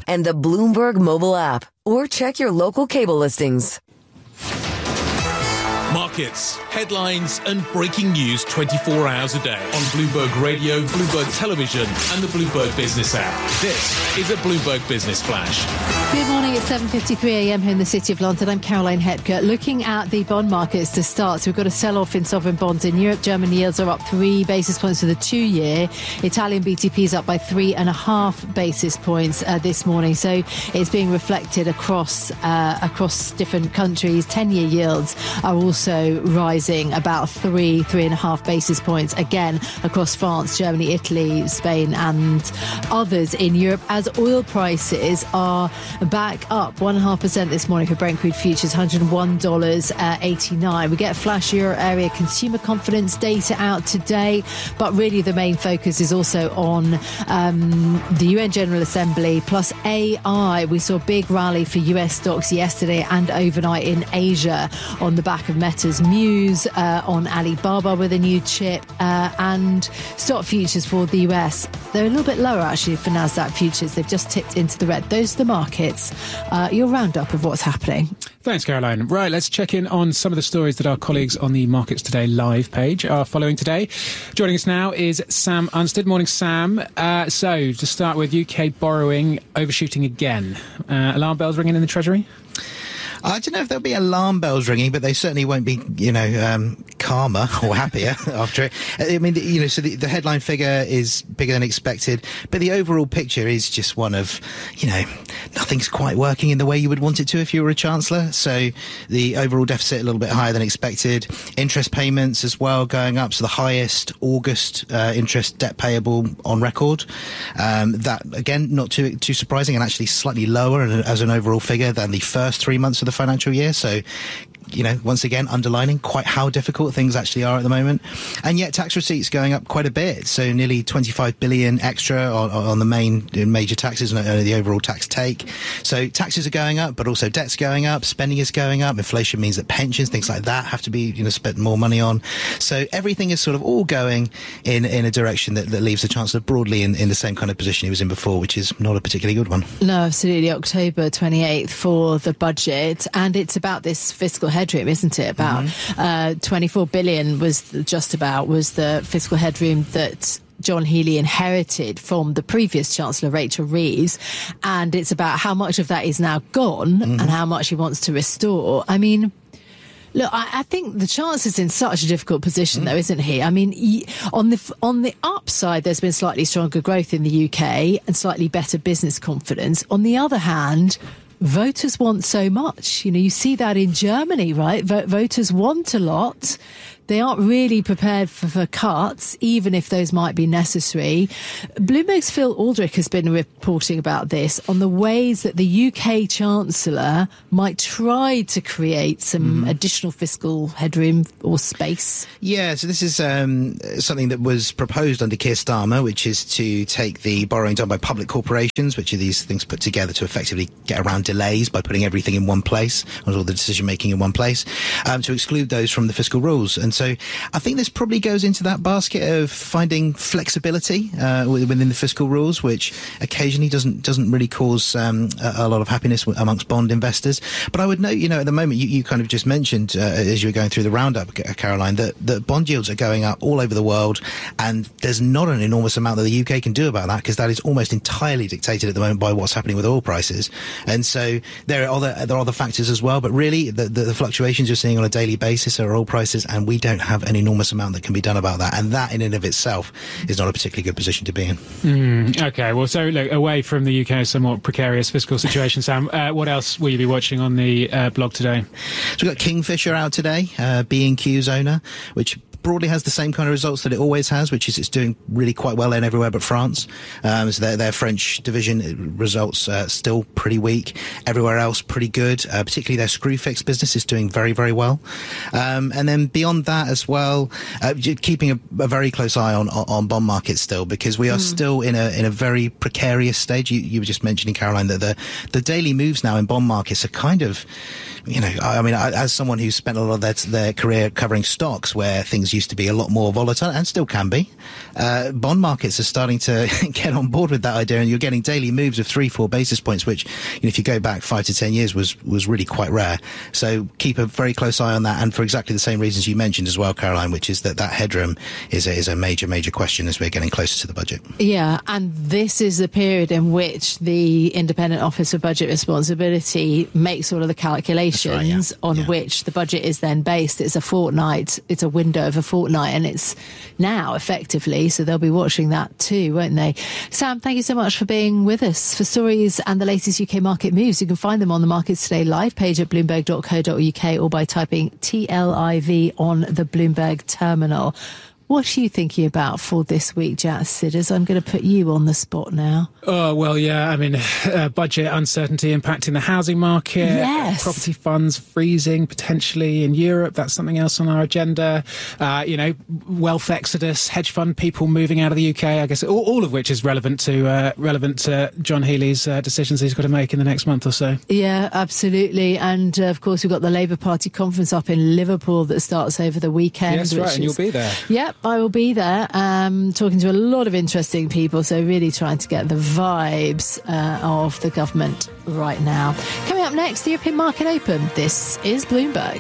and the Bloomberg mobile app, or check your local cable listings. Markets, headlines and breaking news 24 hours a day on Bloomberg Radio, Bloomberg Television and the Bloomberg Business app. This is a Bloomberg Business Flash. Good morning, it's 7:53am here in the City of London. I'm Caroline Hepker. Looking at the bond markets to start, so we've got a sell-off in sovereign bonds in Europe. German yields are up 3 basis points for the 2-year. Italian BTP is up by 3.5 basis points this morning. So it's being reflected across different countries. 10-year yields are also rising about 3.5 basis points again across France, Germany, Italy, Spain and others in Europe, as oil prices are back up 1.5% this morning for Brent crude futures, $101.89. We get flash euro area consumer confidence data out today, but really the main focus is also on the UN General Assembly plus AI. We saw a big rally for US stocks yesterday and overnight in Asia on the back of Meta's Muse, on Alibaba with a new chip, and stock futures for the US. They're a little bit lower actually for Nasdaq futures. They've just tipped into the red. Those are the markets. Your roundup of what's happening. Thanks, Caroline. Right, let's check in on some of the stories that our colleagues on the Markets Today live page are following today. Joining us now is Sam Unstead. Morning, Sam. So, to start with, UK borrowing overshooting again. Alarm bells ringing in the Treasury? I don't know if there'll be alarm bells ringing, but they certainly won't be, calmer or happier after it. I mean, so the headline figure is bigger than expected, but the overall picture is just one of, nothing's quite working in the way you would want it to if you were a chancellor. So the overall deficit a little bit higher than expected. Interest payments as well going up. So the highest August interest debt payable on record. That, again, not too surprising, and actually slightly lower as an overall figure than the first 3 months of the financial year. So, once again, underlining quite how difficult things actually are at the moment. And yet tax receipts going up quite a bit. So nearly 25 billion extra on the major taxes and the overall tax take. So taxes are going up, but also debt's going up, spending is going up. Inflation means that pensions, things like that, have to be, spent more money on. So everything is sort of all going in a direction that leaves the Chancellor broadly in the same kind of position he was in before, which is not a particularly good one. No, absolutely. October 28th for the budget. And it's about this fiscal headroom, isn't it? About 24 billion was the fiscal headroom that John Healey inherited from the previous Chancellor, Rachel Reeves, and it's about how much of that is now gone and how much he wants to restore. I mean, look, I think the Chancellor's in such a difficult position, though, isn't he? I mean, on the upside, there's been slightly stronger growth in the UK and slightly better business confidence. On the other hand, voters want so much. You see that in Germany, right? Voters want a lot. They aren't really prepared for cuts, even if those might be necessary. Bloomberg's Phil Aldrich has been reporting about this, on the ways that the UK Chancellor might try to create some additional fiscal headroom or space. Yeah, so this is something that was proposed under Keir Starmer, which is to take the borrowing done by public corporations, which are these things put together to effectively get around delays by putting everything in one place, or all the decision-making in one place, to exclude those from the fiscal rules. And so I think this probably goes into that basket of finding flexibility within the fiscal rules, which occasionally doesn't really cause a lot of happiness amongst bond investors. But I would note, at the moment, you kind of just mentioned as you were going through the roundup, Caroline, that bond yields are going up all over the world, and there's not an enormous amount that the UK can do about that, because that is almost entirely dictated at the moment by what's happening with oil prices. And so there are other factors as well, but really the fluctuations you're seeing on a daily basis are oil prices, and we don't have an enormous amount that can be done about that, and that in and of itself is not a particularly good position to be in. Okay, well, so look, away from the UK's somewhat precarious fiscal situation, Sam, what else will you be watching on the blog today? So we've got Kingfisher out today, B&Q's owner, which broadly has the same kind of results that it always has, which is it's doing really quite well in everywhere but France. So their French division results still pretty weak. Everywhere else pretty good. Particularly their Screwfix business is doing very, very well. And then beyond that as well, keeping a very close eye on bond markets still, because we are still in a very precarious stage. You were just mentioning, Caroline, that the daily moves now in bond markets are kind of, as someone who's spent a lot of their career covering stocks where things things used to be a lot more volatile, and still can be. Bond markets are starting to get on board with that idea, and you're getting daily moves of 3-4 basis points, which, if you go back 5 to 10 years, was really quite rare. So keep a very close eye on that, and for exactly the same reasons you mentioned as well, Caroline, which is that headroom is a major question as we're getting closer to the budget. Yeah, and this is the period in which the Independent Office for Budget Responsibility makes all of the calculations on which the budget is then based. It's a fortnight, it's a window of a fortnight, and it's now effectively, so they'll be watching that too, won't they? Sam, thank you so much for being with us. For stories and the latest UK market moves, you can find them on the Markets Today live page at bloomberg.co.uk or by typing TLIV on the Bloomberg terminal. What are you thinking about for this week, Jack Sidders? I'm going to put you on the spot now. Oh, well, yeah, I mean, budget uncertainty impacting the housing market. Yes. Property funds freezing potentially in Europe. That's something else on our agenda. Wealth exodus, hedge fund people moving out of the UK. I guess all of which is relevant to John Healey's decisions he's got to make in the next month or so. Yeah, absolutely. And, of course, we've got the Labour Party conference up in Liverpool that starts over the weekend. Yes, right, and you'll be there. Yep. I will be there, talking to a lot of interesting people, so really trying to get the vibes of the government right now. Coming up next, the European Market Open. This is Bloomberg.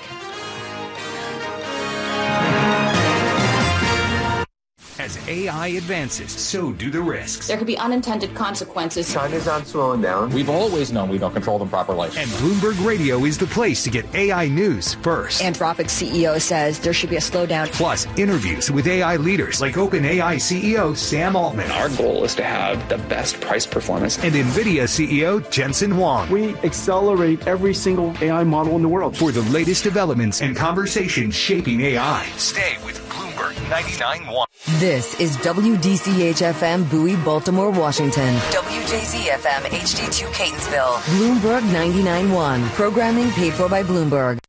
As AI advances, so do the risks. There could be unintended consequences. China's not slowing down. We've always known we don't control them properly. And Bloomberg Radio is the place to get AI news first. Anthropic CEO says there should be a slowdown. Plus, interviews with AI leaders like OpenAI CEO Sam Altman. Our goal is to have the best price performance. And NVIDIA CEO Jensen Huang. We accelerate every single AI model in the world. For the latest developments and conversations shaping AI, stay with Bloomberg 99.1. This is WDCH-FM Bowie, Baltimore, Washington. WJZ-FM HD2 Catonsville. Bloomberg 99.1. Programming paid for by Bloomberg.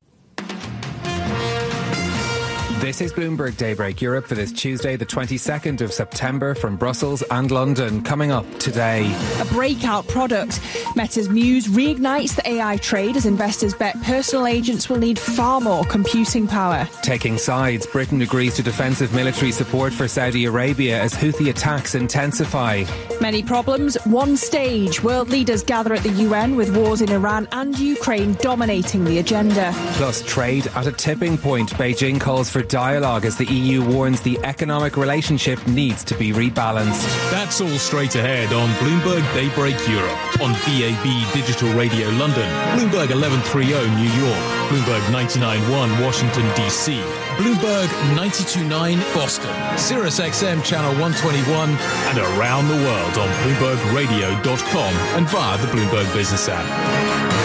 This is Bloomberg Daybreak Europe for this Tuesday, the 22nd of September, from Brussels and London. Coming up today. A breakout product. Meta's Muse reignites the AI trade as investors bet personal agents will need far more computing power. Taking sides, Britain agrees to defensive military support for Saudi Arabia as Houthi attacks intensify. Many problems, one stage. World leaders gather at the UN with wars in Iran and Ukraine dominating the agenda. Plus trade at a tipping point. Beijing calls for dialogue as the EU warns the economic relationship needs to be rebalanced. That's all straight ahead on Bloomberg Daybreak Europe, on DAB Digital Radio London, Bloomberg 1130 New York, Bloomberg 99.1 Washington DC, Bloomberg 92.9 Boston, Sirius XM Channel 121, and around the world on BloombergRadio.com and via the Bloomberg Business app.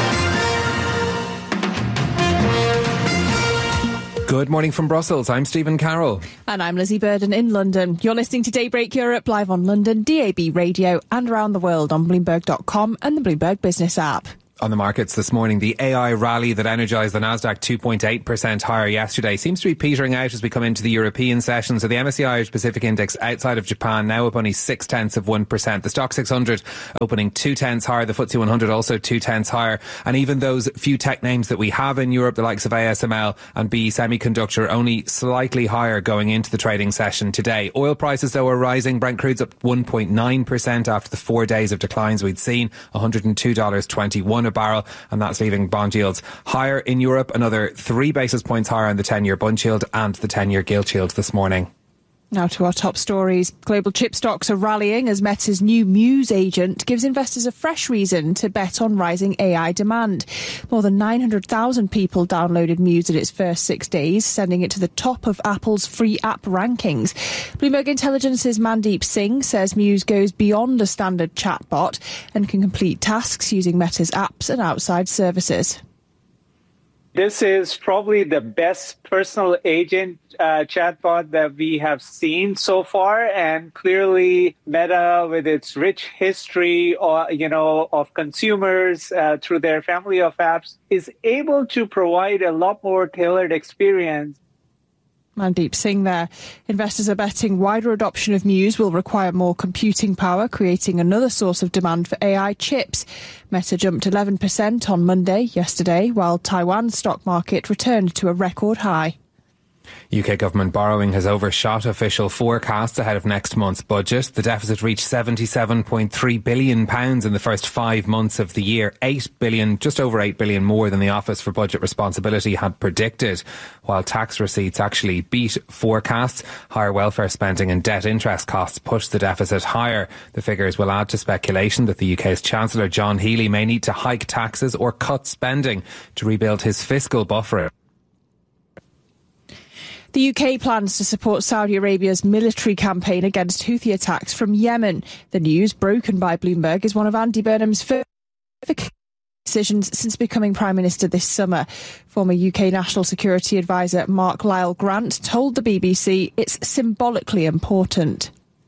Good morning from Brussels. I'm Stephen Carroll. And I'm Lizzie Burden in London. You're listening to Daybreak Europe live on London, DAB Radio, and around the world on Bloomberg.com and the Bloomberg Business app. On the markets this morning, the AI rally that energised the Nasdaq 2.8% higher yesterday seems to be petering out as we come into the European session. So the MSCI Irish Pacific Index outside of Japan now up only 0.6%. The Stock 600 opening 0.2 higher. The FTSE 100 also 0.2 higher. And even those few tech names that we have in Europe, the likes of ASML and BE Semiconductor, only slightly higher going into the trading session today. Oil prices, though, are rising. Brent crude's up 1.9% after the 4 days of declines we'd seen. $102.21 a barrel, and that's leaving bond yields higher in Europe, another 3 basis points higher on the 10-year Bund yield and the 10-year gilt yield this morning. Now to our top stories. Global chip stocks are rallying as Meta's new Muse agent gives investors a fresh reason to bet on rising AI demand. More than 900,000 people downloaded Muse in its first 6 days, sending it to the top of Apple's free app rankings. Bloomberg Intelligence's Mandeep Singh says Muse goes beyond a standard chatbot and can complete tasks using Meta's apps and outside services. This is probably the best personal agent chatbot that we have seen so far, and clearly Meta, with its rich history, of consumers through their family of apps, is able to provide a lot more tailored experience. Mandeep Singh there. Investors are betting wider adoption of Muse will require more computing power, creating another source of demand for AI chips. Meta jumped 11% on Monday, yesterday, while Taiwan's stock market returned to a record high. UK government borrowing has overshot official forecasts ahead of next month's budget. The deficit reached £77.3 billion in the first 5 months of the year, just over £8 billion more than the Office for Budget Responsibility had predicted. While tax receipts actually beat forecasts, higher welfare spending and debt interest costs pushed the deficit higher. The figures will add to speculation that the UK's Chancellor John Healey may need to hike taxes or cut spending to rebuild his fiscal buffer. The UK plans to support Saudi Arabia's military campaign against Houthi attacks from Yemen. The news, broken by Bloomberg, is one of Andy Burnham's first decisions since becoming Prime Minister this summer. Former UK National Security Advisor Mark Lyle Grant told the BBC it's symbolically important.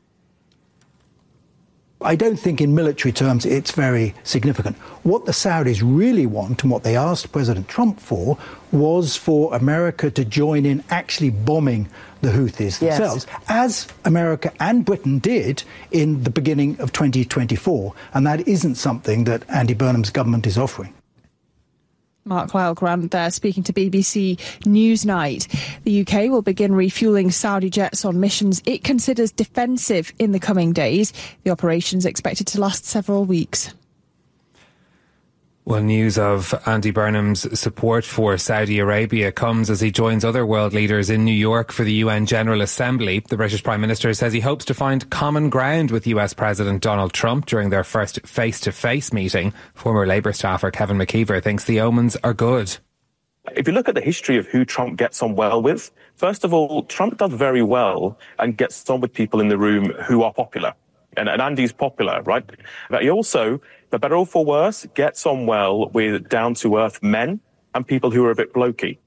I don't think in military terms it's very significant. What the Saudis really want and what they asked President Trump for was for America to join in actually bombing the Houthis themselves, as America and Britain did in the beginning of 2024. And that isn't something that Andy Burnham's government is offering. Mark Lyle Grant there speaking to BBC Newsnight. The UK will begin refuelling Saudi jets on missions it considers defensive in the coming days. The operation is expected to last several weeks. Well, news of Andy Burnham's support for Saudi Arabia comes as he joins other world leaders in New York for the UN General Assembly. The British Prime Minister says he hopes to find common ground with US President Donald Trump during their first face-to-face meeting. Former Labour staffer Kevin McKeever thinks the omens are good. If you look at the history of who Trump gets on well with, first of all, Trump does very well and gets on with people in the room who are popular. And Andy's popular, right? But he also, for better or for worse, gets on well with down-to-earth men and people who are a bit blokey.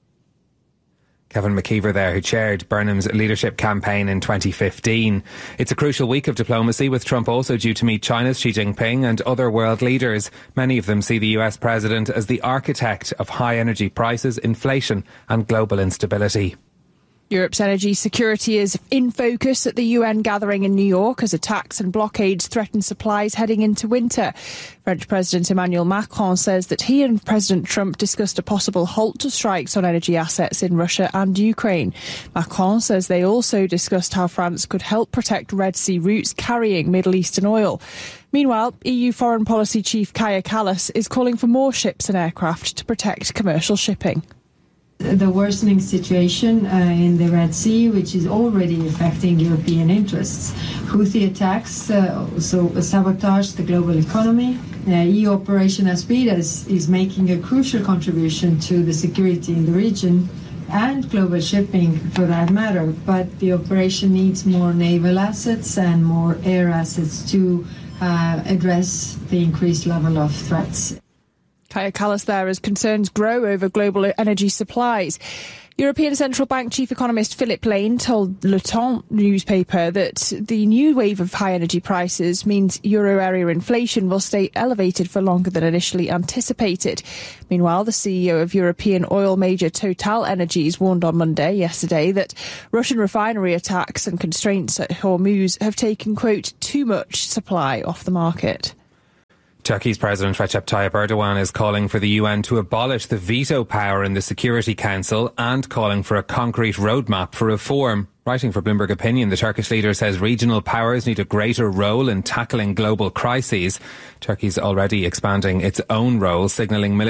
Kevin McKeever there, who chaired Burnham's leadership campaign in 2015. It's a crucial week of diplomacy, with Trump also due to meet China's Xi Jinping and other world leaders. Many of them see the US president as the architect of high energy prices, inflation and global instability. Europe's energy security is in focus at the UN gathering in New York as attacks and blockades threaten supplies heading into winter. French President Emmanuel Macron says that he and President Trump discussed a possible halt to strikes on energy assets in Russia and Ukraine. Macron says they also discussed how France could help protect Red Sea routes carrying Middle Eastern oil. Meanwhile, EU Foreign Policy Chief Kaja Kallas is calling for more ships and aircraft to protect commercial shipping. The worsening situation in the Red Sea, which is already affecting European interests. Houthi attacks also sabotage the global economy. EU Operation Aspides is making a crucial contribution to the security in the region and global shipping for that matter. But the operation needs more naval assets and more air assets to address the increased level of threats. Kaja Kallas there as concerns grow over global energy supplies. European Central Bank Chief Economist Philip Lane told Le Temps newspaper that the new wave of high energy prices means euro area inflation will stay elevated for longer than initially anticipated. Meanwhile, the CEO of European oil major Total Energies warned on yesterday, that Russian refinery attacks and constraints at Hormuz have taken, quote, too much supply off the market. Turkey's President Recep Tayyip Erdogan is calling for the UN to abolish the veto power in the Security Council and calling for a concrete roadmap for reform. Writing for Bloomberg Opinion, the Turkish leader says regional powers need a greater role in tackling global crises. Turkey's already expanding its own role, signalling military